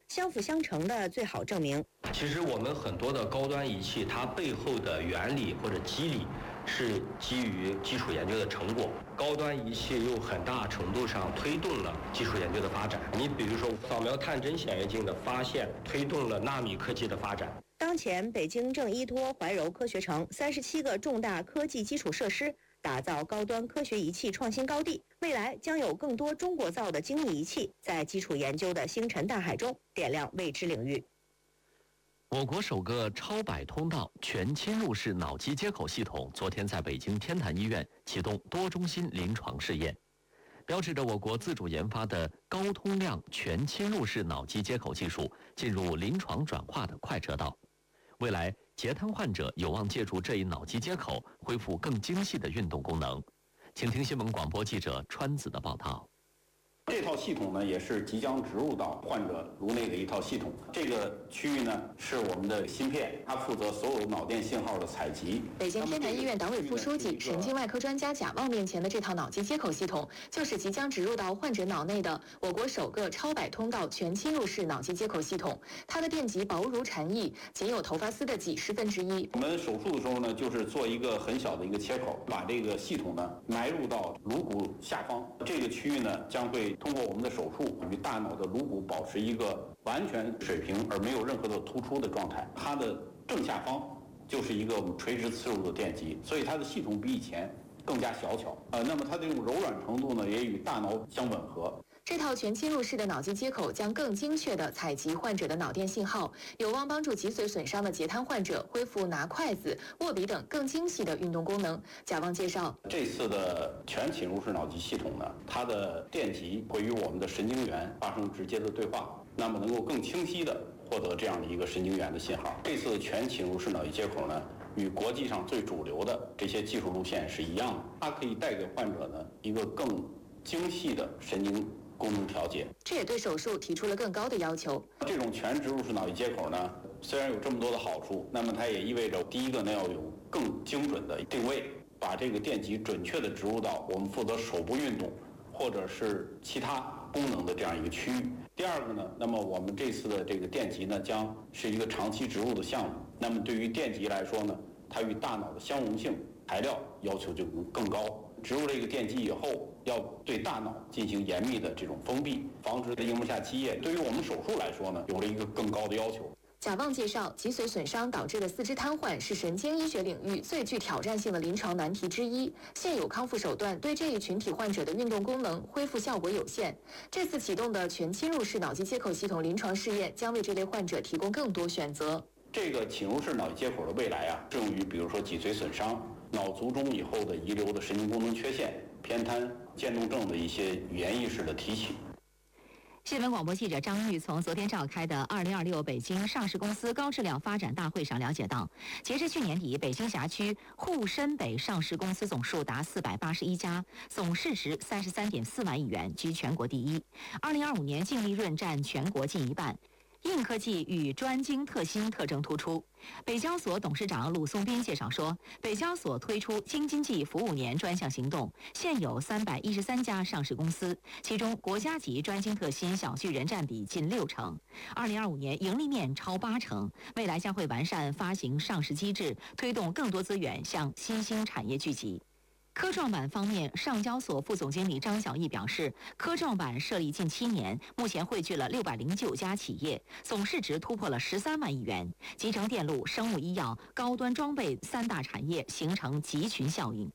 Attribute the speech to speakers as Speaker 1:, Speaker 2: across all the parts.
Speaker 1: 相辅相成的最好证明。
Speaker 2: 其实我们很多的高端仪器，它背后的原理或者机理是基于基础研究的成果。高端仪器又很大程度上推动了基础研究的发展。你比如说扫描探针显微镜的发现，推动了纳米科技的发展。
Speaker 1: 当前，北京正依托怀柔科学城37个重大科技基础设施，打造高端科学仪器创新高地。未来将有更多中国造的精密仪器，在基础研究的星辰大海中点亮未知领域。
Speaker 3: 我国首个超百通道全侵入式脑机接口系统昨天在北京天坛医院启动多中心临床试验，标志着我国自主研发的高通量全侵入式脑机接口技术进入临床转化的快车道。未来，截瘫患者有望借助这一脑机接口恢复更精细的运动功能。请听新闻广播记者川子的报道。
Speaker 4: 这套系统呢，也是即将植入到患者颅内的一套系统。这个区域呢，是我们的芯片，它负责所有脑电信号的采集。
Speaker 5: 北京天坛医院党委副书记、神经外科专家贾旺面前的这套脑机接口系统，就是即将植入到患者脑内的我国首个超百通道全侵入式脑机接口系统。它的电极薄如蝉翼，仅有头发丝的几十分之一。
Speaker 4: 我们手术的时候呢，就是做一个很小的一个切口，把这个系统呢埋入到颅骨下方。这个区域呢，将会通过我们的手术与大脑的颅骨保持一个完全水平而没有任何的突出的状态。它的正下方就是一个我们垂直刺入的电极，所以它的系统比以前更加小巧。那么它的这种柔软程度呢，也与大脑相吻合。
Speaker 5: 这套全侵入式的脑机接口将更精确地采集患者的脑电信号，有望帮助脊髓损伤的截瘫患者恢复拿筷子、握笔等更精细的运动功能。贾旺介绍，
Speaker 4: 这次的全侵入式脑机系统呢，它的电极会与我们的神经元发生直接的对话，那么能够更清晰地获得这样的一个神经元的信号。这次全侵入式脑机接口呢，与国际上最主流的这些技术路线是一样的，它可以带给患者呢一个更精细的神经功能调节，
Speaker 5: 这也对手术提出了更高的要求。
Speaker 4: 这种全植入式脑机接口呢，虽然有这么多的好处，那么它也意味着第一个呢要有更精准的定位，把这个电极准确地植入到我们负责手部运动或者是其他功能的这样一个区域。第二个呢，那么我们这次的这个电极呢，将是一个长期植入的项目。那么对于电极来说呢，它与大脑的相容性材料要求就更高。植入这个电极以后，要对大脑进行严密的这种封闭，防止硬膜下积液。对于我们手术来说呢，有了一个更高的要求。
Speaker 5: 贾旺介绍，脊髓损伤导致的四肢瘫痪是神经医学领域最具挑战性的临床难题之一。现有康复手段对这一群体患者的运动功能恢复效果有限。这次启动的全侵入式脑机接口系统临床试验将为这类患者提供更多选择。
Speaker 4: 这个侵入式脑机接口的未来啊，适用于比如说脊髓损伤、脑卒中以后的遗留的神经功能缺陷、偏瘫、渐冻症的一些语言意识的提起。
Speaker 6: 新闻广播记者张玉从昨天召开的2026北京上市公司高质量发展大会上了解到，截至去年底，北京辖区沪深北上市公司总数达481家，总市值33.4万亿元，居全国第一。2025年净利润占全国近一半。硬科技与专精特新特征突出。北交所董事长鲁松斌介绍说，北交所推出京津冀服务年专项行动，现有313家上市公司，其中国家级专精特新小巨人占比近60%，2025年盈利面超80%，未来将会完善发行上市机制，推动更多资源向新兴产业聚集。科创板方面，上交所副总经理张小艺表示，科创板设立近7年，目前汇聚了609家企业，总市值突破了13万亿元，集成电路、生物医药、高端装备3大产业形成集群效应。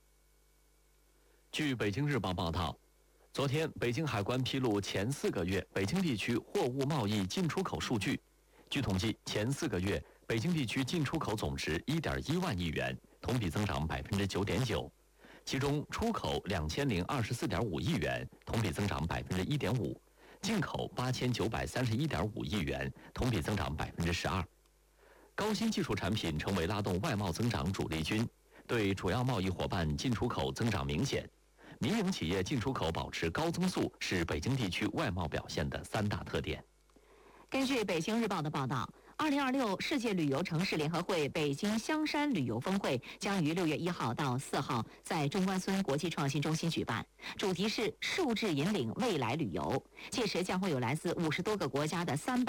Speaker 3: 据北京日报报道，昨天北京海关披露前4个月北京地区货物贸易进出口数据。据统计，前4个月北京地区进出口总值1.1万亿元，同比增长9.9%。其中出口2024.5亿元，同比增长1.5%，进口8931.5亿元，同比增长12%。高新技术产品成为拉动外贸增长主力军，对主要贸易伙伴进出口增长明显。民营企业进出口保持高增速，是北京地区外贸表现的3大特点。
Speaker 6: 根据北京日报的报道，2026世界旅游城市联合会北京香山旅游峰会将于6月1号到4号在中关村国际创新中心举办，主题是数字引领未来旅游。届时将会有来自50多个国家的300